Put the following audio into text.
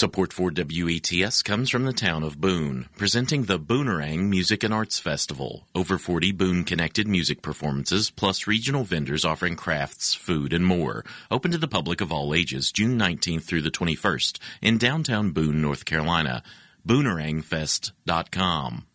Support for WETS comes from the town of Boone, presenting the Boonerang Music and Arts Festival. Over 40 Boone-connected music performances, plus regional vendors offering crafts, food, and more. Open to the public of all ages, June 19th through the 21st in downtown Boone, North Carolina. Boonerangfest.com.